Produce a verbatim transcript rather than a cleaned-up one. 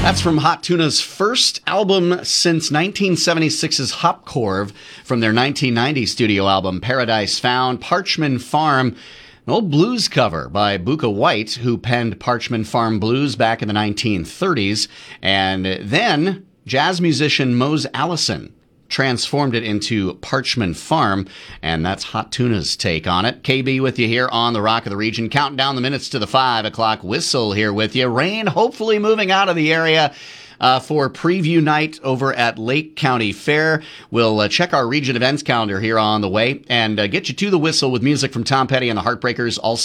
That's from Hot Tuna's first album since nineteen seventy-six's Hopcorv, from their nineteen ninety studio album Paradise Found, Parchman Farm, an old blues cover by Buka White, who penned Parchman Farm Blues back in the nineteen thirties, and then jazz musician Mose Allison transformed it into Parchman Farm, and that's Hot Tuna's take on it. K B with you here on the Rock of the Region, counting down the minutes to the five o'clock whistle here with you. Rain hopefully moving out of the area uh, for preview night over at Lake County Fair. We'll uh, check our region events calendar here on the way and uh, get you to the whistle with music from Tom Petty and the Heartbreakers. Also